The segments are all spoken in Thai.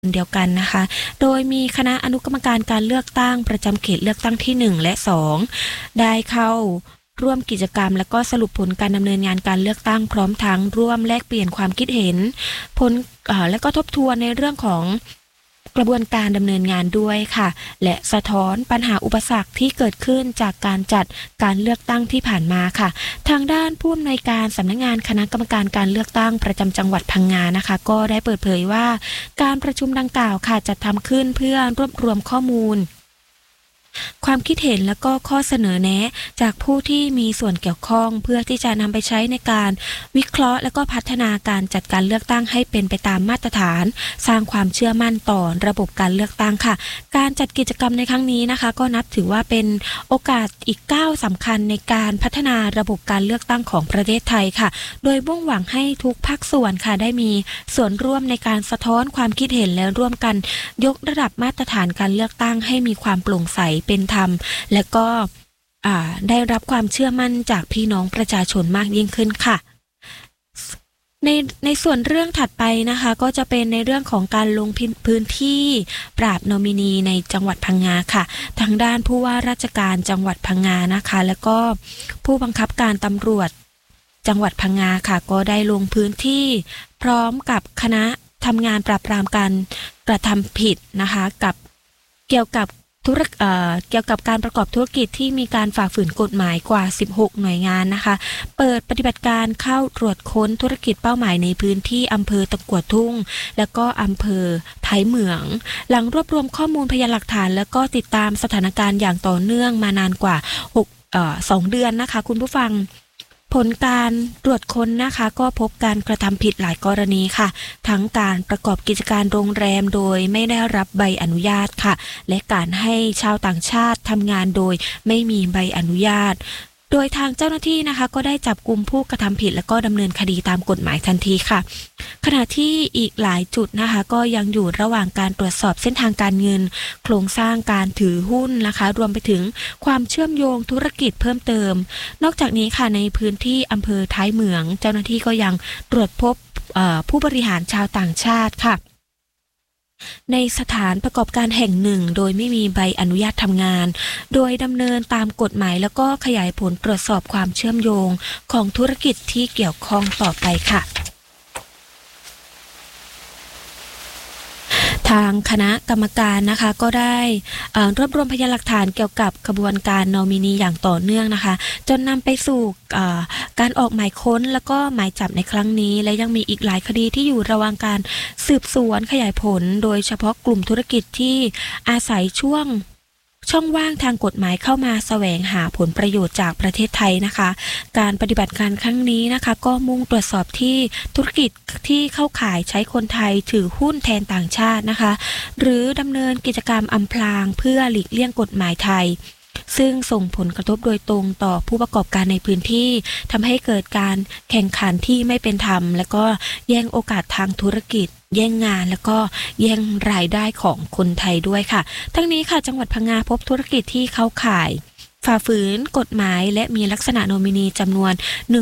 เดียวกันนะคะโดยมีคณะอนุกรรมการการเลือกตั้งประจำเขตเลือกตั้งที่1และ2ได้เข้าร่วมกิจกรรมและก็สรุปผลการดำเนินงานการเลือกตั้งพร้อมทั้งร่วมแลกเปลี่ยนความคิดเห็นผลและก็ทบทวนในเรื่องของกระบวนการดำเนินงานด้วยค่ะและสะท้อนปัญหาอุปสรรคที่เกิดขึ้นจากการจัดการเลือกตั้งที่ผ่านมาค่ะทางด้านผู้อำนวยการสำนักงานคณะกรรมการการเลือกตั้งประจำจังหวัดพังงานะคะก็ได้เปิดเผยว่าการประชุมดังกล่าวค่ะจัดทำขึ้นเพื่อรวบรวมข้อมูลความคิดเห็นและก็ข้อเสนอแนะจากผู้ที่มีส่วนเกี่ยวข้องเพื่อที่จะนำไปใช้ในการวิเคราะห์และก็พัฒนาการจัดการเลือกตั้งให้เป็นไปตามมาตรฐานสร้างความเชื่อมั่นต่อระบบการเลือกตั้งค่ะการจัดกิจกรรมในครั้งนี้นะคะก็นับถือว่าเป็นโอกาสอีกก้าวสำคัญในการพัฒนาระบบการเลือกตั้งของประเทศไทยค่ะโดยมุ่งหวังให้ทุกภาคส่วนค่ะได้มีส่วนร่วมในการสะท้อนความคิดเห็นและร่วมกันยกระดับมาตรฐานการเลือกตั้งให้มีความโปร่งใสเป็นธรรมและก็ได้รับความเชื่อมั่นจากพี่น้องประชาชนมากยิ่งขึ้นค่ะในส่วนเรื่องถัดไปนะคะก็จะเป็นในเรื่องของการลงพื้นที่ปราบนอมินีในจังหวัดพังงาค่ะทางด้านผู้ว่าราชการจังหวัดพังงานะคะแล้วก็ผู้บังคับการตำรวจจังหวัดพังงาค่ะก็ได้ลงพื้นที่พร้อมกับคณะทำงานปราบปรามการกระทำผิดนะคะเกี่ยวกับการประกอบธุรกิจที่มีการฝ่าฝืนกฎหมายกว่า16หน่วยงานนะคะเปิดปฏิบัติการเข้าตรวจค้นธุรกิจเป้าหมายในพื้นที่อำเภอตะกั่วทุ่งและก็อำเภอท้ายเหมืองหลังรวบรวมข้อมูลพยานหลักฐานแล้วก็ติดตามสถานการณ์อย่างต่อเนื่องมานานกว่า2เดือนนะคะคุณผู้ฟังผลการตรวจค้นนะคะก็พบการกระทำผิดหลายกรณีค่ะทั้งการประกอบกิจการโรงแรมโดยไม่ได้รับใบอนุญาตค่ะและการให้ชาวต่างชาติทำงานโดยไม่มีใบอนุญาตโดยทางเจ้าหน้าที่นะคะก็ได้จับกุมผู้กระทำผิดและก็ดำเนินคดีตามกฎหมายทันทีค่ะขณะที่อีกหลายจุดนะคะก็ยังอยู่ระหว่างการตรวจสอบเส้นทางการเงินโครงสร้างการถือหุ้นนะคะรวมไปถึงความเชื่อมโยงธุรกิจเพิ่มเติมนอกจากนี้ค่ะในพื้นที่อำเภอท้ายเหมืองเจ้าหน้าที่ก็ยังตรวจพบผู้บริหารชาวต่างชาติค่ะในสถานประกอบการแห่งหนึ่งโดยไม่มีใบอนุญาตทำงานโดยดำเนินตามกฎหมายแล้วก็ขยายผลตรวจสอบความเชื่อมโยงของธุรกิจที่เกี่ยวข้องต่อไปค่ะทางคณะกรรมการนะคะก็ได้รวบรวมพยานหลักฐานเกี่ยวกับกระบวนการนอมินีอย่างต่อเนื่องนะคะจนนำไปสู่การออกหมายค้นแล้วก็หมายจับในครั้งนี้และยังมีอีกหลายคดีที่อยู่ระหว่างการสืบสวนขยายผลโดยเฉพาะกลุ่มธุรกิจที่อาศัยช่องว่างทางกฎหมายเข้ามาแสวงหาผลประโยชน์จากประเทศไทยนะคะการปฏิบัติการครั้งนี้นะคะก็มุ่งตรวจสอบที่ธุรกิจที่เข้าข่ายใช้คนไทยถือหุ้นแทนต่างชาตินะคะหรือดำเนินกิจกรรมอำพรางเพื่อหลีกเลี่ยงกฎหมายไทยซึ่งส่งผลกระทบโดยตรงต่อผู้ประกอบการในพื้นที่ทำให้เกิดการแข่งขันที่ไม่เป็นธรรมและก็แย่งโอกาสทางธุรกิจแย่งงานแล้วก็แย่งรายได้ของคนไทยด้วยค่ะทั้งนี้ค่ะจังหวัดพังงาพบธุรกิจที่เข้าข่ายฝ่าฝืนกฎหมายและมีลักษณะโนมินีจำนวน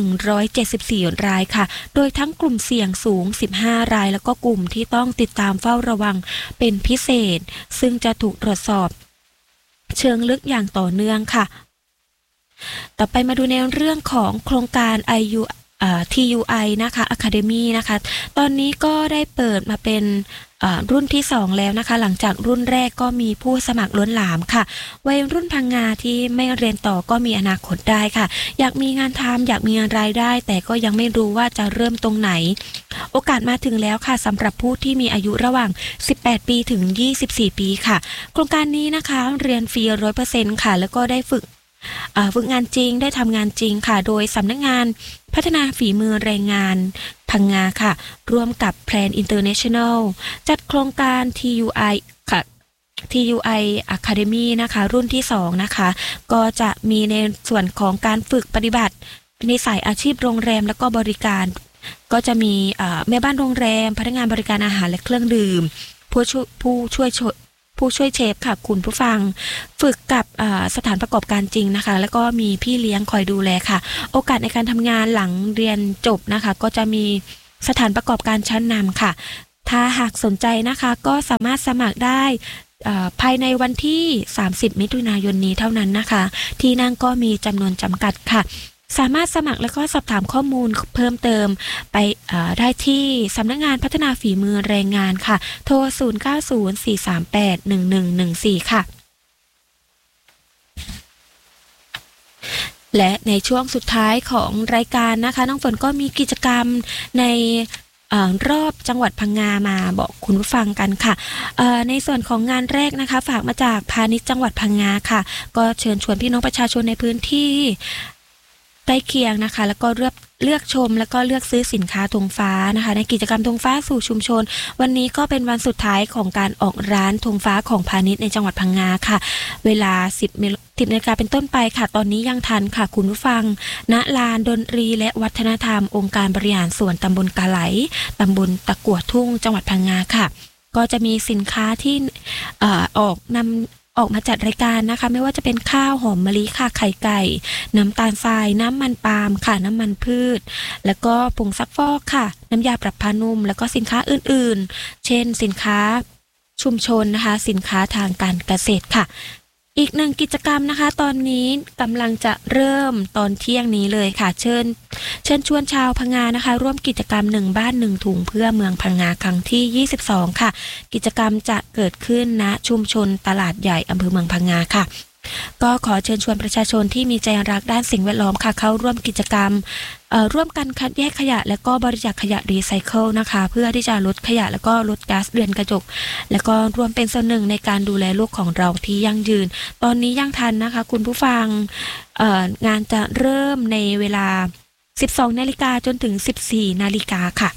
174รายค่ะโดยทั้งกลุ่มเสี่ยงสูง15รายแล้วก็กลุ่มที่ต้องติดตามเฝ้าระวังเป็นพิเศษซึ่งจะถูกตรวจสอบเชิงลึกอย่างต่อเนื่องค่ะต่อไปมาดูในเรื่องของโครงการ TUI นะคะ Academy นะคะตอนนี้ก็ได้เปิดมาเป็นรุ่นที่2แล้วนะคะหลังจากรุ่นแรกก็มีผู้สมัครล้นหลามค่ะวัยรุ่นพังงาที่ไม่เรียนต่อก็มีอนาคตได้ค่ะอยากมีงานทำอยากมีรายได้แต่ก็ยังไม่รู้ว่าจะเริ่มตรงไหนโอกาสมาถึงแล้วค่ะสำหรับผู้ที่มีอายุระหว่าง18ปีถึง24ปีค่ะโครงการนี้นะคะเรียนฟรี 100% ค่ะแล้วก็ได้ฝึกงานจริงได้ทำงานจริงค่ะโดยสำนักงานพัฒนาฝีมือแรงงานพังงาค่ะร่วมกับ Plan International จัดโครงการ TUI ค่ะ TUI Academy นะคะรุ่นที่2นะคะก็จะมีในส่วนของการฝึกปฏิบัติในสายอาชีพโรงแรมและก็บริการก็จะมีแม่บ้านโรงแรมพนักงานบริการอาหารและเครื่องดื่มผู้ช่วยเชฟค่ะคุณผู้ฟังฝึกกับสถานประกอบการจริงนะคะแล้วก็มีพี่เลี้ยงคอยดูแลค่ะโอกาสในการทำงานหลังเรียนจบนะคะก็จะมีสถานประกอบการชั้นนำค่ะถ้าหากสนใจนะคะก็สามารถสมัครได้ภายในวันที่30มิถุนายนนี้เท่านั้นนะคะที่นั่งก็มีจำนวนจำกัดค่ะสามารถสมัครและก็สอบถามข้อมูลเพิ่มเติมไปได้ที่สำนักงานพัฒนาฝีมือแรงงานค่ะโทร0904381114ค่ะและในช่วงสุดท้ายของรายการนะคะน้องฝนก็มีกิจกรรมในรอบจังหวัดพังงามาบอกคุณผู้ฟังกันค่ะในส่วนของงานแรกนะคะฝากมาจากพาณิชย์จังหวัดพังงาค่ะก็เชิญชวนพี่น้องประชาชนในพื้นที่ใกล้เคียงนะคะแล้วก็เลือกชมแล้วก็เลือกซื้อสินค้าธงฟ้านะคะในกิจกรรมธงฟ้าสู่ชุมชนวันนี้ก็เป็นวันสุดท้ายของการออกร้านธงฟ้าของพาณิชย์ในจังหวัดพังงาค่ะเวลา10 นาฬิกาเป็นต้นไปค่ะตอนนี้ยังทันค่ะคุณผู้ฟังณลานดนตรีและวัฒนธรรมองค์การบริหารส่วนตำบลกาไหลตำบลตะกั่วทุ่งจังหวัดพังงาค่ะก็จะมีสินค้าที่ออกมาจัดรายการนะคะไม่ว่าจะเป็นข้าวหอมมะลิค่ะไข่ไก่น้ำตาลทรายน้ำมันปาล์มค่ะน้ำมันพืชแล้วก็ผงซักฟอกค่ะน้ำยาปรับผ้านุ่มแล้วก็สินค้าอื่นๆเช่นสินค้าชุมชนนะคะสินค้าทางการเกษตรค่ะอีกหนึ่งกิจกรรมนะคะตอนนี้กำลังจะเริ่มตอนเที่ยงนี้เลยค่ะเชิญชวนชาวพังงานะคะร่วมกิจกรรม1บ้าน1ถุงเพื่อเมืองพังงาครั้งที่22ค่ะกิจกรรมจะเกิดขึ้นณชุมชนตลาดใหญ่อำเภอเมืองพังงาค่ะก็ขอเชิญชวนประชาชนที่มีใจรักด้านสิ่งแวดล้อมค่ะเข้าร่วมกิจกรรมร่วมกันคัดแยกขยะและก็บริจาคขยะรีไซเคิลนะคะเพื่อที่จะลดขยะและก็ลดก๊าซเรือนกระจกและก็รวมเป็นส่วนหนึ่งในการดูแลโลกของเราที่ยั่งยืนตอนนี้ยังทันนะคะคุณผู้ฟังงานจะเริ่มในเวลา 12 นาฬิกาจนถึง 14 นาฬิกาค่ะ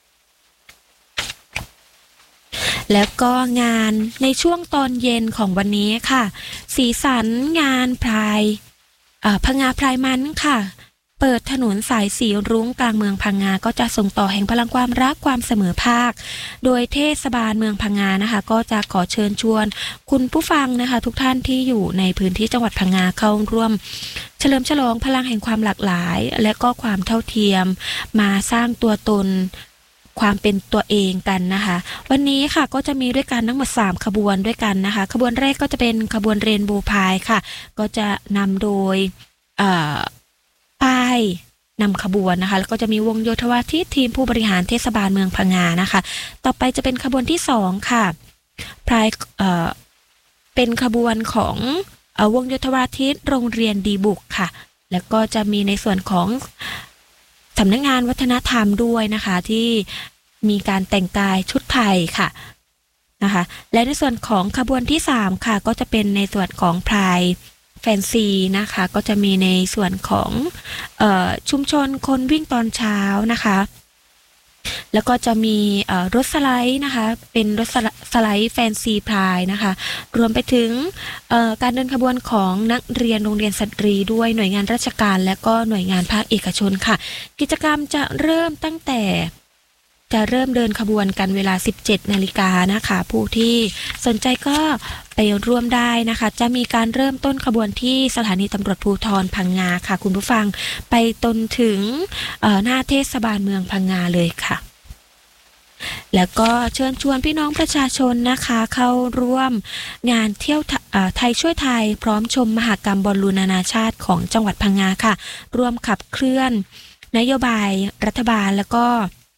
แล้วก็งานในช่วงตอนเย็นของวันนี้ค่ะสีสันงานพรายพังงาพรายมันค่ะเปิดถนนสายสีรุ้งกลางเมืองพังงาก็จะส่งต่อแห่งพลังความรักความเสมอภาคโดยเทศบาลเมืองพังงานะคะก็จะขอเชิญชวนคุณผู้ฟังนะคะทุกท่านที่อยู่ในพื้นที่จังหวัดพังงาเข้าร่วมเฉลิมฉลองพลังแห่งความหลากหลายและก็ความเท่าเทียมมาสร้างตัวตนความเป็นตัวเองกันนะคะวันนี้ค่ะก็จะมีด้วยกันทั้งหมด3ขบวนด้วยกันนะคะขบวนแรกก็จะเป็นขบวนเรนโบว์พายค่ะก็จะนำโดยป้ายนำขบวนนะคะแล้วก็จะมีวงโยธวาทิตทีมผู้บริหารเทศบาลเมืองพังงานะคะต่อไปจะเป็นขบวนที่2ค่ะพายเป็นขบวนของวงโยธวาทิตโรงเรียนดีบุกค่ะแล้วก็จะมีในส่วนของสำนักงานวัฒนธรรมด้วยนะคะที่มีการแต่งกายชุดไทยค่ะนะคะและในส่วนของขบวนที่3ค่ะก็จะเป็นในส่วนของพรายแฟนซีนะคะก็จะมีในส่วนของชุมชนคนวิ่งตอนเช้านะคะแล้วก็จะมีรถสไลด์นะคะเป็นรถสไลด์แฟนซีพรายนะคะรวมไปถึงการเดินขบวนของนักเรียนโรงเรียนสตรีด้วยหน่วยงานราชการและก็หน่วยงานภาคเอกชนค่ะกิจกรรมจะเริ่มเดินขบวนกันเวลา 17 นาฬิกานะคะผู้ที่สนใจก็ไปร่วมได้นะคะจะมีการเริ่มต้นขบวนที่สถานีตำรวจภูธรพังงาค่ะคุณผู้ฟังไปจนถึงหน้าเทศบาลเมืองพังงาเลยค่ะแล้วก็เชิญชวนพี่น้องประชาชนนะคะเข้าร่วมงานเที่ยวไทยช่วยไทยพร้อมชมมหกรรมบอลลูนนานาชาติของจังหวัดพังงาค่ะร่วมขับเคลื่อนนโยบายรัฐบาลแล้วก็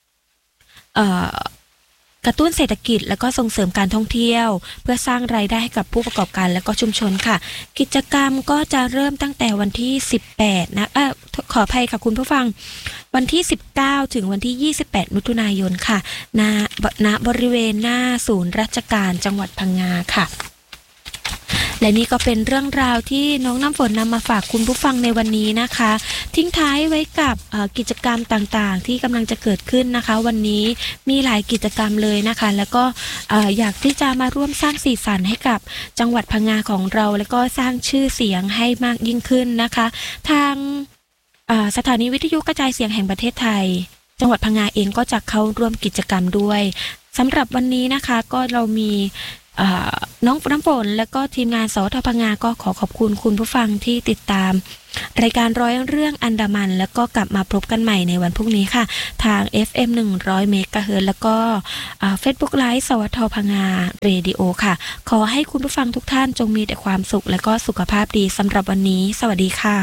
กระตุ้นเศรษฐกิจและก็ส่งเสริมการท่องเที่ยวเพื่อสร้างรายได้ให้กับผู้ประกอบการและก็ชุมชนค่ะกิจกรรมก็จะเริ่มตั้งแต่วันที่18นะขออภัยค่ะคุณผู้ฟังวันที่19ถึงวันที่28มิถุนายนค่ะณบริเวณหน้าศูนย์ราชการจังหวัดพังงาค่ะและนี่ก็เป็นเรื่องราวที่น้องน้ำฝนนำมาฝากคุณผู้ฟังในวันนี้นะคะทิ้งท้ายไว้กับกิจกรรมต่างๆที่กำลังจะเกิดขึ้นนะคะวันนี้มีหลายกิจกรรมเลยนะคะแล้วก็อยากที่จะมาร่วมสร้างสีสันให้กับจังหวัดพังงาของเราแล้วก็สร้างชื่อเสียงให้มากยิ่งขึ้นนะคะทางสถานีวิทยุกระจายเสียงแห่งประเทศไทยจังหวัดพังงาเองก็จะเข้าร่วมกิจกรรมด้วยสำหรับวันนี้นะคะก็เรามีน้องน้ำฝนและก็ทีมงานสวทพังงาก็ขอบคุณคุณผู้ฟังที่ติดตามรายการร้อยเรื่องอันดามันแล้วก็กลับมาพบกันใหม่ในวันพรุ่งนี้ค่ะทาง FM 100 เมกะเฮิรตซ์แล้วก็Facebook Live สวทพังงาเรดิโอค่ะขอให้คุณผู้ฟังทุกท่านจงมีแต่ความสุขและก็สุขภาพดีสำหรับวันนี้สวัสดีค่ะ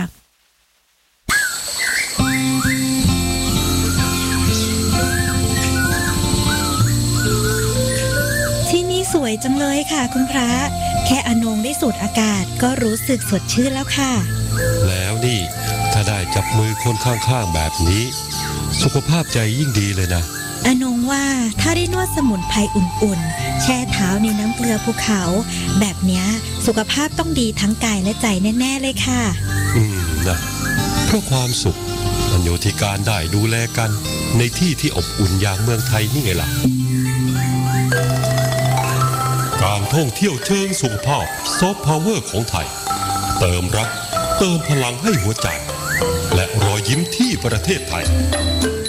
สวยจังเลยค่ะคุณพระแค่อนงได้สูดอากาศก็รู้สึกสดชื่นแล้วค่ะแล้วนี่ถ้าได้จับมือคนข้างๆแบบนี้สุขภาพใจยิ่งดีเลยนะอนงว่าถ้าได้นวดสมุนไพรอุ่นๆแช่เท้าในน้ำเกลือภูเขาแบบเนี้ยสุขภาพต้องดีทั้งกายและใจแน่ๆเลยค่ะนะเพราะความสุขมันอยู่ที่การได้ดูแลกันในที่ที่อบอุ่นอย่างเมืองไทยนี่ไงล่ะการท่องเที่ยวเชิงสุขภาพซอฟต์พาวเวอร์ของไทยเติมรักเติมพลังให้หัวใจและรอยยิ้มที่ประเทศไทย